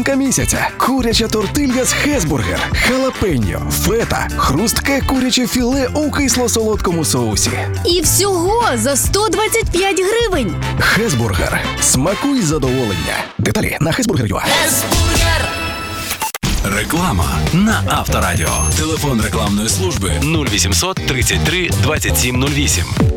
Новинка місяця. Куряча тортилья з Хесбургер, халапеньо, фета, хрустке куряче філе у кисло-солодкому соусі. І всього за 125 гривень. Хесбургер. Смакуй задоволення. Деталі на hesburger.ua. Реклама на Авторадіо. Телефон рекламної служби 0800 33 27 08.